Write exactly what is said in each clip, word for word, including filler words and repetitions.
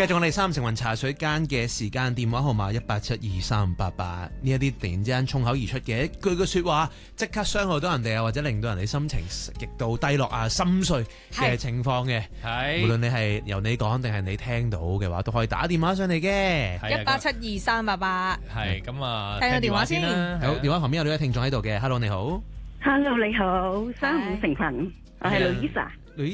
繼續我哋三成雲茶水間嘅時間，電話號碼一八七二三八八。呢一啲突然之間衝口而出嘅一句句說話，即刻傷害到人哋啊，或者令到人哋心情極度低落啊、心碎嘅情況嘅。係，無論你係由你講定係你聽到嘅話，都可以打電話上嚟嘅。 一八七二三八八。 係咁啊， 聽個電話先啦。 好，電話旁邊有呢位聽眾喺度嘅。Hello， 你好。 Hello， 你好，三五成群，我係 Louisa。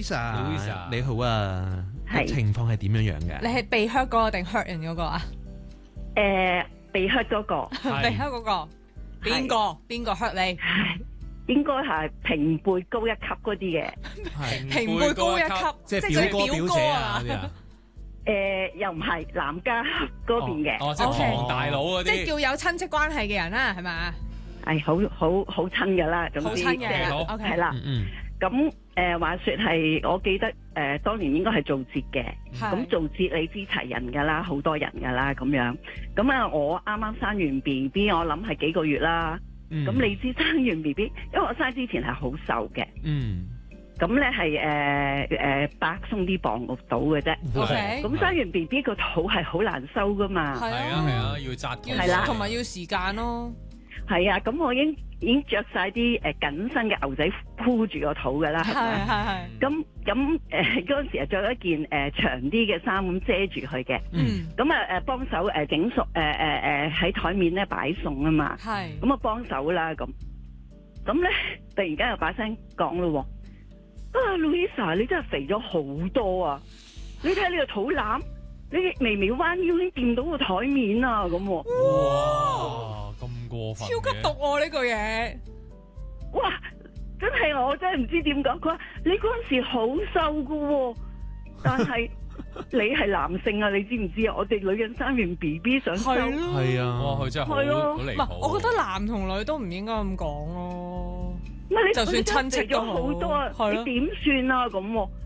Louisa，你好啊。 係情況係點樣樣嘅？ 你係被 hurt 嗰個定 hurt 人嗰個啊？ 誒，被 hurt 嗰個。 被 hurt 嗰個邊個？邊個 hurt 你？ 應該係平輩高一級嗰啲嘅。 平輩高一級， 即係表哥表姐啊嗰啲啊？ 誒，又唔係男家嗰邊嘅。 哦，即係堂大佬嗰啲。 即係叫有親戚關係嘅人啦，係咪？ 係好好好親噶啦，總之好親嘅。OK， 係啦。咁誒話説係，我記得誒當年應該係做節嘅。咁做節你知齊人噶啦，好多人噶啦咁樣。咁啊，我啱啱生完 B B， 我諗係幾個月啦。咁你知生完 B B， 因為我生之前係好瘦嘅。嗯。咁咧係誒誒百鬆啲磅到嘅啫。 OK。咁生完 B B 個肚係好難收噶嘛。 係啊係啊，要紮肚。 係啦， 同埋要時間咯。 係啊，咁我已經已經着晒啲誒緊身嘅牛仔箍住個肚噶啦，係咪？ 係係係。 咁咁誒嗰陣時係着一件誒、呃、長啲嘅衫咁遮住佢嘅。嗯。咁啊誒幫手誒整餸誒誒誒喺台面咧擺餸啊嘛。係。咁啊幫手啦咁。咁咧突然間又把聲講咯喎，啊 Louisa 你真係肥咗好多啊！你睇下你個肚腩，你微微彎腰已經掂到個台面啊咁喎。 哇！咁過分， 超級毒喎呢句嘢！ 哇，真係我真係唔知點講。佢話你嗰陣時好瘦噶喎，但係你係男性啊，你知唔知啊？我哋女人生完 B B 想瘦， 係啊， 哇，佢真係好好離譜。 我覺得男同女都唔應該咁講咯。 唔係你就算親戚都好多啊，你點算啊咁？